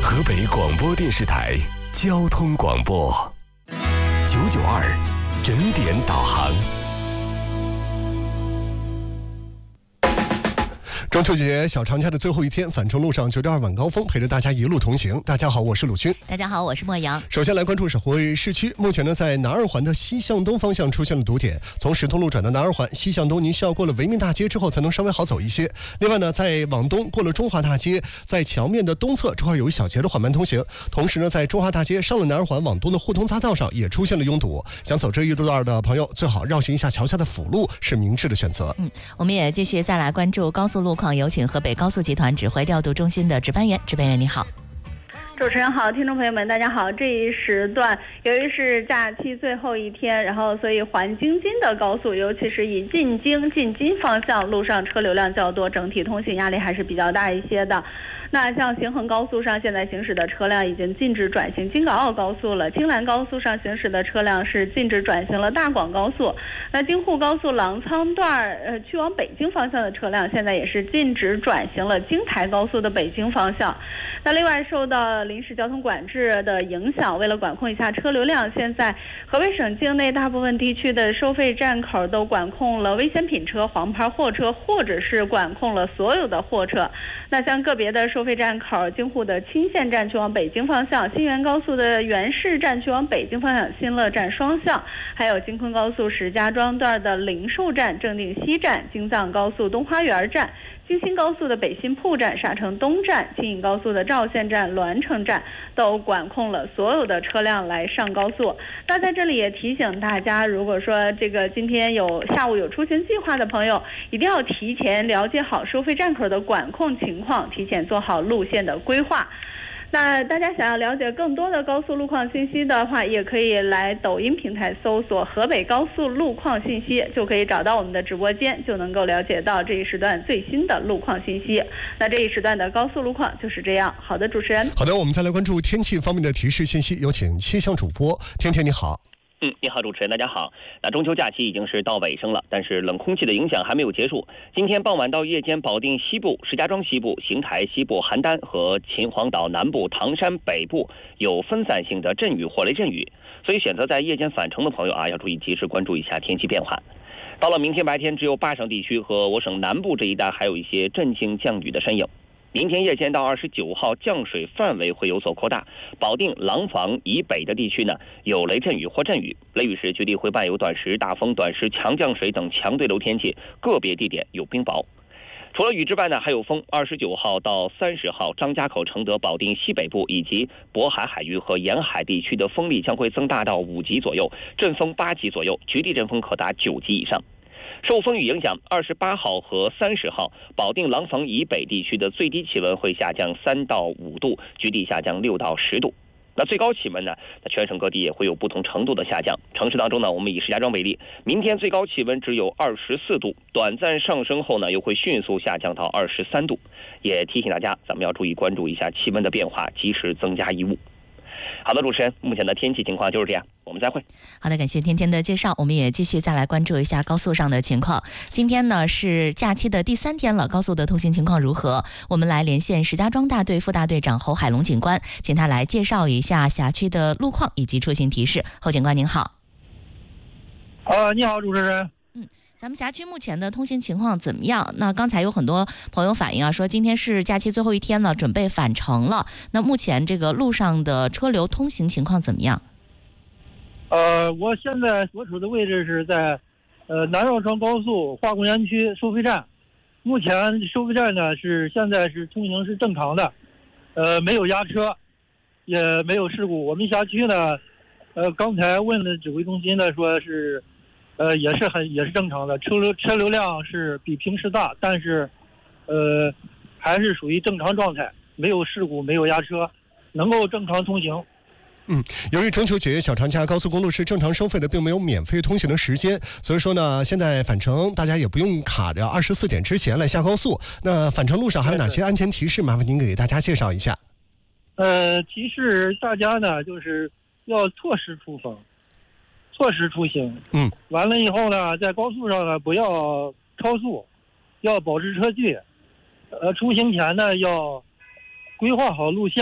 河北广播电视台交通广播992整点导航。中秋节小长假的最后一天，返程路上9.2晚高峰陪着大家一路同行。大家好，我是鲁军。 大家好，我是莫阳。 首先来关注省会市区，目前呢，在南二环的西向东方向出现了堵点，从石通路转到南二环西向东，您需要过了维民大街之后才能稍微好走一些。另外呢，在往东过了中华大街，在桥面的东侧这块有一小节的缓慢通行。同时呢，在中华大街上了南二环往东的互通匝道上也出现了拥堵，想走这一路段的朋友最好绕行一下桥下的辅路，是明智的选择。 我们也继续再来关注高速路况，有请河北高速集团指挥调度中心的值班员。值班员你好。 主持人好，听众朋友们大家好。这一时段由于是假期最后一天，然后所以环京津的高速，尤其是以进京进津方向路上车流量较多，整体通行压力还是比较大一些的。那像行衡高速上现在行驶的车辆已经禁止转行京港澳高速了，京兰高速上行驶的车辆是禁止转行了大广高速。那京沪高速郎仓段去往北京方向的车辆现在也是禁止转行了京台高速的北京方向。那另外受到临时交通管制的影响，为了管控一下车流量，现在河北省境内大部分地区的收费站口都管控了危险品车、黄牌货车，或者是管控了所有的货车。那像个别的收费站口，京沪的钦县站去往北京方向，新源高速的原市站去往北京方向新乐站双向，还有京昆高速石家庄段的灵寿站、正定西站，京藏高速东花园站，京新高速的北新铺站、沙城东站，京印高速的赵县站、栾城站都管控了所有的车辆来上高速。那在这里也提醒大家，如果说这个今天下午有出行计划的朋友，一定要提前了解好收费站口的管控情况，提前做好路线的规划。那大家想要了解更多的高速路况信息的话，也可以来抖音平台搜索河北高速路况信息，就可以找到我们的直播间，就能够了解到这一时段最新的路况信息。那这一时段的高速路况就是这样。好的，主持人。 好的，我们再来关注天气方面的提示信息，有请气象主播天天你好。 你好，主持人，大家好。那中秋假期已经是到尾声了，但是冷空气的影响还没有结束。今天傍晚到夜间，保定西部、石家庄西部、邢台西部、邯郸和秦皇岛南部、唐山北部有分散性的阵雨或雷阵雨，所以选择在夜间返程的朋友要注意及时关注一下天气变化。到了明天白天，只有巴省地区和我省南部这一带还有一些阵性降雨的身影。明天夜间到29号，降水范围会有所扩大，保定廊坊以北的地区呢有雷阵雨或阵雨，雷雨时局地会伴有短时大风、短时强降水等强对流天气，个别地点有冰雹。除了雨之外呢，还有风。29号到30号，张家口、承德、保定西北部以及渤海海域和沿海地区的风力将会增大到5级左右，阵风8级左右，局地阵风可达9级以上。受风雨影响，28号和30号，保定廊坊以北地区的最低气温会下降3到5度，局地下降6到10度。那最高气温呢，全省各地也会有不同程度的下降。城市当中呢，我们以石家庄为例，明天最高气温只有24度，短暂上升后呢，又会迅速下降到23度。也提醒大家，咱们要注意关注一下气温的变化，及时增加衣物。好的，主持人，目前的天气情况就是这样，我们再会。 好的，感谢天天的介绍，我们也继续再来关注一下高速上的情况。今天呢是假期的第3天了，高速的通行情况如何？我们来连线石家庄大队副大队长侯海龙警官，请他来介绍一下辖区的路况以及出行提示。侯警官您好。 你好，主持人。 咱们辖区目前的通行情况怎么样？那刚才有很多朋友反映说今天是假期最后一天了，准备返程了。那目前这个路上的车流通行情况怎么样？ 我现在所处的位置是在南绕城高速化工园区收费站。目前收费站呢现在是通行是正常的，没有压车，也没有事故。我们辖区呢，刚才问的指挥中心呢说是。也是正常的，车流量是比平时大，但是，还是属于正常状态，没有事故，没有压车，能够正常通行。 由于中秋节小长假，高速公路是正常收费的，并没有免费通行的时间，所以说呢，现在返程大家也不用卡着24点之前来下高速。那返程路上还有哪些安全提示？麻烦您给大家介绍一下。 提示大家呢，就是要措施出行。完了以后呢，在高速上呢不要超速，要保持车距。出行前呢要规划好路线，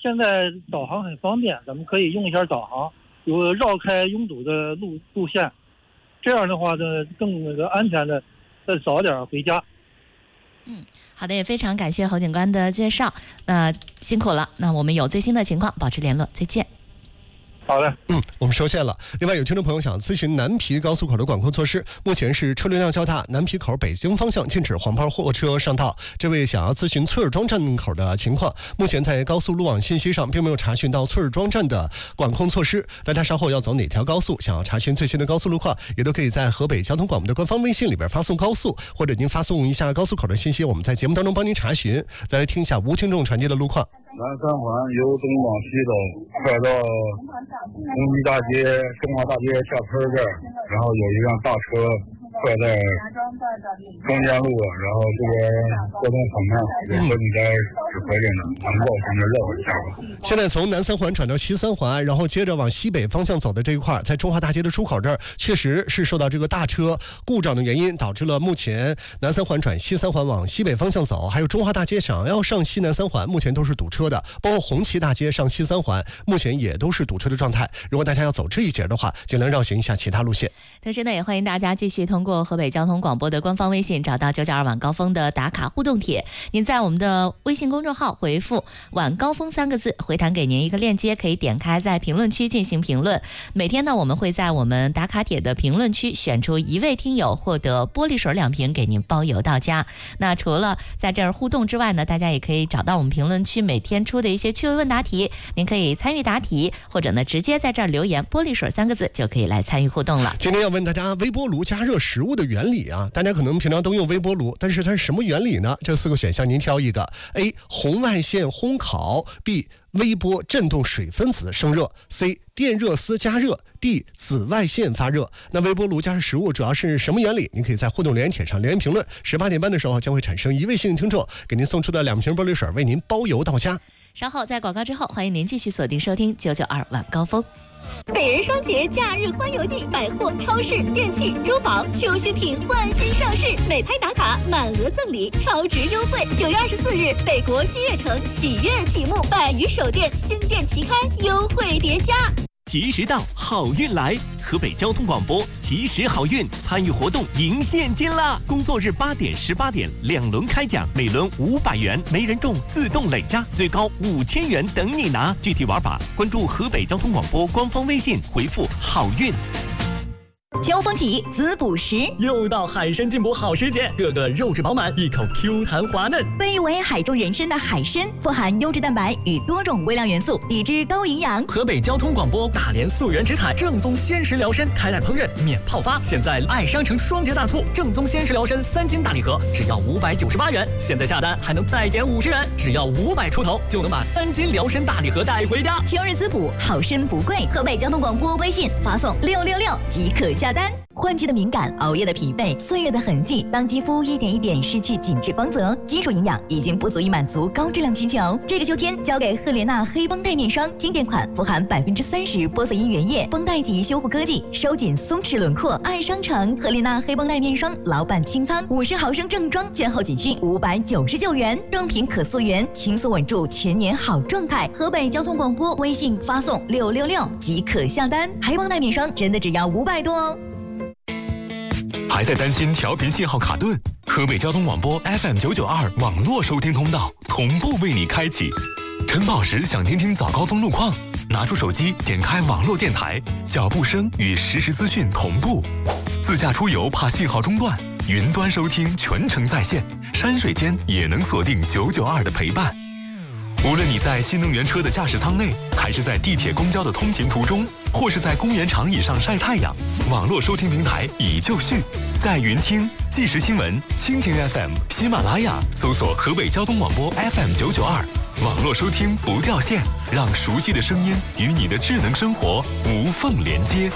现在导航很方便，咱们可以用一下导航，有绕开拥堵的路线，这样的话呢更安全的再早点回家。 好的，也非常感谢侯警官的介绍，辛苦了。那我们有最新的情况保持联络，再见。 好的， 我们收线了。另外，有听众朋友想咨询南皮高速口的管控措施，目前是车流量较大，南皮口北京方向禁止黄牌货车上道。这位想要咨询崔尔庄站口的情况，目前在高速路网信息上并没有查询到崔尔庄站的管控措施。大家稍后要走哪条高速，想要查询最新的高速路况，也都可以在河北交通广播的官方微信里边发送高速，或者您发送一下高速口的信息，我们在节目当中帮您查询。再来听一下吴听众传递的路况。 南三环由东往西走，快到红旗大街、中华大街下坡这儿，然后有一辆大车快在中间路，然后这边交通很慢，有和你在指挥着呢，能够从这绕一下吧。 现在从南三环转到西三环，然后接着往西北方向走的这一块，在中华大街的出口这儿，确实是受到这个大车故障的原因，导致了目前南三环转西三环往西北方向走，还有中华大街想要上西南三环，目前都是堵车的，包括红旗大街上西三环，目前也都是堵车的状态。如果大家要走这一节的话，尽量绕行一下其他路线。 同时呢，也欢迎大家继续通过河北交通广播的官方微信找到992晚高峰的打卡互动帖，您在我们的微信公众号回复晚高峰3个字，回弹给您一个链接，可以点开在评论区进行评论。每天呢，我们会在我们打卡帖的评论区选出1位听友获得玻璃水2瓶，给您包邮到家。那除了在这儿互动之外呢，大家也可以找到我们评论区每天出的一些趣味问答题，您可以参与答题，或者呢直接在这儿留言玻璃水3个字就可以来参与互动了。 今天要问大家微波炉加热食物的原理啊，大家可能平常都用微波炉，但是它是什么原理呢？这4个选项您挑一个。 A 红外线烘烤， B 微波振动水分子生热， C 电热丝加热， D 紫外线发热。那微波炉加热食物主要是什么原理？您可以在互动留言帖上留言评论。18点半的时候将会产生1位幸运听众，给您送出的2瓶玻璃水，为您包邮到家。 稍后在广告之后，欢迎您继续锁定收听992晚高峰。 北人双节假日欢游季，百货、超市、电器、珠宝、秋靴品换新上市，美拍打卡满额赠礼，超值优惠。9月24日，北国新悦城喜悦启幕，100余手店新店齐开，优惠叠加。 及时到，好运来！河北交通广播及时好运参与活动赢现金啦！工作日8点、18点2轮开奖，每轮500元，没人中自动累加，最高5000元等你拿。具体玩法关注河北交通广播官方微信，回复好运。 秋风起，滋补时， 又到海参进补好时节，个个肉质饱满，一口 Q 弹滑嫩。 被誉为海中人参的海参，富含优质蛋白与多种微量元素，以致高营养。 河北交通广播大连溯源直采正宗鲜食疗参，开袋烹饪免泡发。现在爱商城双节大促，正宗鲜食疗参3斤大礼盒只要598元，现在下单还能再减50元，只要500出头就能把3斤疗参大礼盒带回家。 秋日滋补，好参不贵。河北交通广播微信发送666即可下单。换季的敏感，熬夜的疲惫，岁月的痕迹，当肌肤一点一点失去紧致光泽，基础营养已经不足以满足高质量需求。这个秋天交给赫莲娜黑绷带面霜，经典款，富含30%玻色因原液，绷带级修护科技，收紧松弛轮廓。爱商城赫莲娜黑绷带面霜老版清仓，50毫升正装，券后仅需599元，正品可溯源，轻松稳住全年好状态。河北交通广播微信发送666即可下单，黑绷带面霜真的只要500多哦。 还在担心调频信号卡顿？河北交通广播 FM992 网络收听通道同步为你开启。晨跑时想听听早高峰路况，拿出手机点开网络电台，脚步声与实时资讯同步。自驾出游怕信号中断，云端收听全程在线，山水间也能锁定992的陪伴。无论你在新能源车的驾驶舱内，还是在地铁公交的通勤途中，或是在公园长椅上晒太阳，网络收听平台已就绪，在云听、即时新闻、蜻蜓 FM、喜马拉雅搜索河北交通广播 FM992，网络收听不掉线，让熟悉的声音与你的智能生活无缝连接。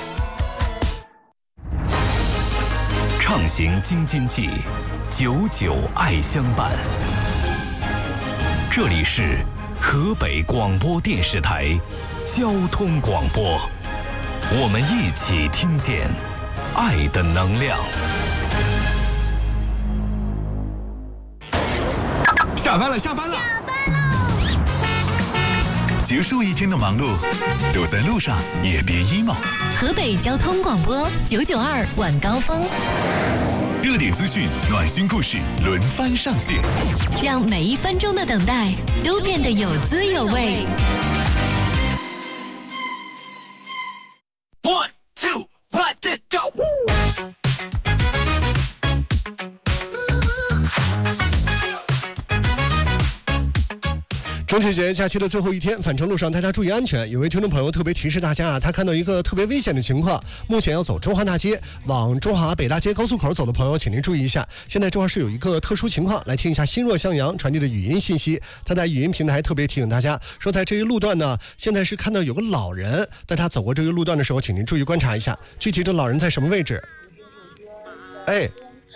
畅行京津冀，99爱相伴。这里是河北广播电视台交通广播，我们一起听见爱的能量。 下班了，下班了！ 结束一天的忙碌，都在路上也别 emo。 河北交通广播992晚高峰， 热点资讯、暖心故事轮番上线， 让每一分钟的等待都变得有滋有味。 One, two, let it go. 中秋节假期的最后一天，返程路上大家注意安全。有位听众朋友特别提示大家啊，他看到一个特别危险的情况，目前要走中华大街往中华北大街高速口走的朋友，请您注意一下。现在正好是有一个特殊情况，来听一下新若向阳传递的语音信息。他在语音平台特别提醒大家说，在这一路段呢，现在是看到有个老人，在他走过这个路段的时候，请您注意观察一下，具体这老人在什么位置？哎。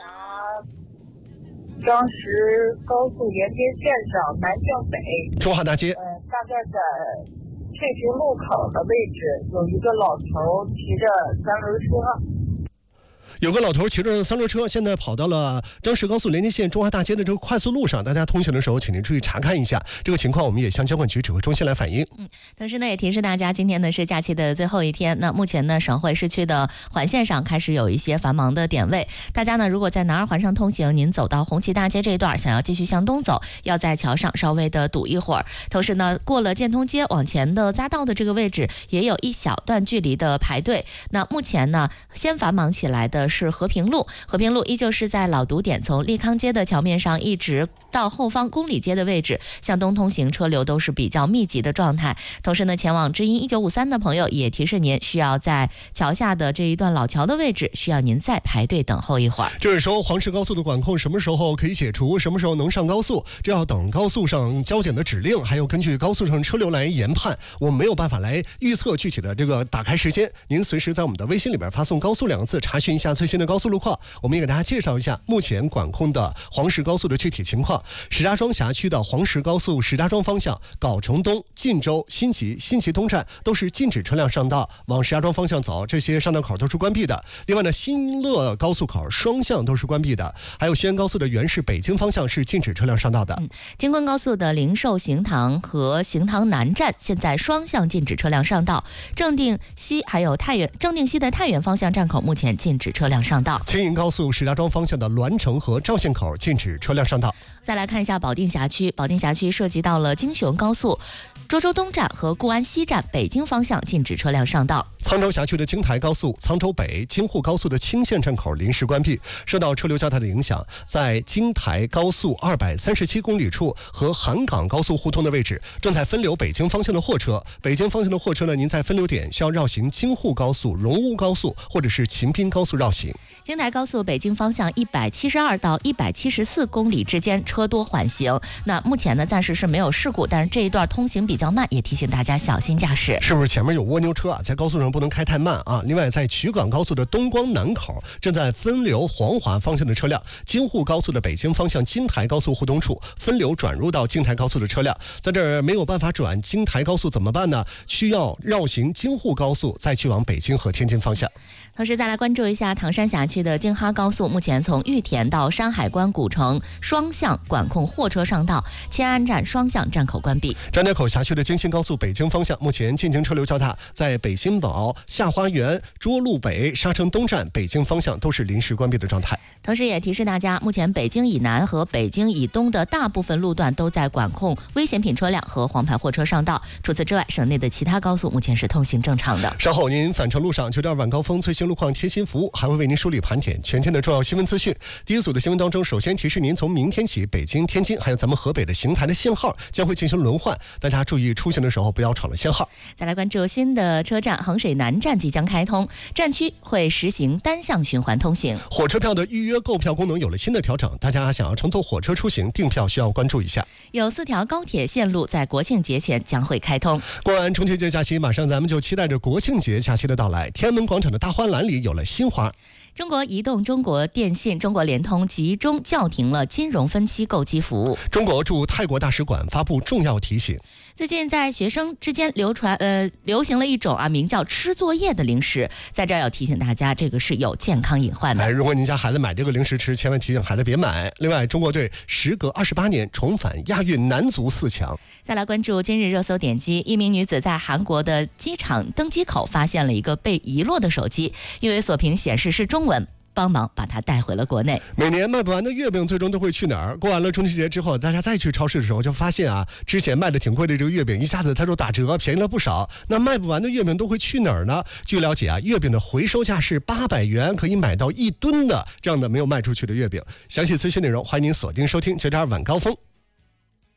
张石高速沿边线上南向北， 中华大街。 大概在翠屏路口的位置，有一个老头骑着三轮车。 有个老头骑着三轮车，现在跑到了张石高速连接线中华大街的这个快速路上，大家通行的时候，请您注意查看一下这个情况，我们也向交管局指挥中心来反映。 同时呢，也提示大家，今天呢是假期的最后一天。那目前呢，省会市区的环线上开始有一些繁忙的点位，大家呢如果在南二环上通行，您走到红旗大街这一段，想要继续向东走，要在桥上稍微的堵一会儿。同时呢，过了建通街往前的匝道的这个位置，也有一小段距离的排队。那目前呢，先繁忙起来的是和平路。和平路依旧是在老堵点，从利康街的桥面上一直到后方公里街的位置，向东通行车流都是比较密集的状态。同时呢，前往知音1953的朋友也提示您，需要在桥下的这一段老桥的位置，需要您再排队等候一会儿。 这时候黄石高速的管控什么时候可以解除，什么时候能上高速，这要等高速上交警的指令，还有根据高速上车流来研判，我们没有办法来预测具体的这个打开时间。您随时在我们的微信里边发送高速2个字，查询一下最新的高速路况。我们也给大家介绍一下目前管控的黄石高速的具体情况。石家庄辖区的黄石高速石家庄方向、藁城东、晋州、新奇东站都是禁止车辆上道，往石家庄方向走，这些上道口都是关闭的。另外呢，新乐高速口双向都是关闭的，还有西安高速的原市北京方向是禁止车辆上道的。 京昆高速的灵寿行堂和行堂南站现在双向禁止车辆上道，正定西还有正定西的太原方向站口目前禁止车辆上道。 秦营高速石家庄方向的栾城和赵县口禁止车辆上道。 再来看一下保定辖区，保定辖区涉及到了京雄高速涿州东站和固安西站北京方向禁止车辆上道。 沧州辖区的京台高速、沧州北、京沪高速的清县站口临时关闭，受到车流较大的影响，在京台高速237公里处和韩港高速互通的位置，正在分流北京方向的货车。北京方向的货车呢，您在分流点需要绕行京沪高速、荣乌高速或者是秦滨高速绕行。 京台高速北京方向172到174公里之间车多缓行。那目前呢，暂时是没有事故，但是这一段通行比较慢，也提醒大家小心驾驶。 是不是前面有蜗牛车啊？在高速上不能开太慢啊！另外，在曲港高速的东光南口正在分流黄华方向的车辆，京沪高速的北京方向京台高速互通处分流转入到京台高速的车辆，在这儿没有办法转京台高速怎么办呢？需要绕行京沪高速，再去往北京和天津方向。 同时再来关注一下唐山辖区的京哈高速，目前从玉田到山海关古城双向管控货车上道，迁安站双向站口关闭。 张家口辖区的京新高速北京方向目前进京车流较大，在北新堡、下花园、涿鹿北、沙城东站北京方向都是临时关闭的状态。 同时也提示大家，目前北京以南和北京以东的大部分路段都在管控危险品车辆和黄牌货车上道。除此之外，省内的其他高速目前是通行正常的。 稍后您返程路上9点晚高峰最新路况贴心服务还会为您梳理盘点全天的重要新闻资讯。第一组的新闻当中，首先提示您，从明天起，北京、天津还有咱们河北的邢台的限号将会进行轮换，大家注意出行的时候不要闯了限号。 再来关注新的车站衡水南站即将开通，站区会实行单向循环通行。 火车票的预约购票功能有了新的调整，大家想要乘坐火车出行订票需要关注一下。 有4条高铁线路在国庆节前将会开通。 过完中秋节假期，马上咱们就期待着国庆节假期的到来。天安门广场的大花篮里有了新花。 中国移动、中国电信、中国联通集中叫停了金融分期购机服务。 中国驻泰国大使馆发布重要提醒。 最近在学生之间流行了一种名叫吃作业的零食，在这儿要提醒大家，这个是有健康隐患的。 如果您家孩子买这个零食吃，千万提醒孩子别买。另外，中国队时隔28年重返亚运男足4强。 再来关注今日热搜点击，一名女子在韩国的机场登机口发现了一个被遗落的手机，因为锁屏显示是中文，帮忙把它带回了国内。 每年卖不完的月饼最终都会去哪儿？过完了中秋节之后，大家再去超市的时候就发现之前卖的挺贵的这个月饼一下子它就打折，便宜了不少。那卖不完的月饼都会去哪儿呢？据了解月饼的回收价是800元，可以买到1吨的这样的没有卖出去的月饼。详细资讯内容欢迎您锁定收听92晚高峰。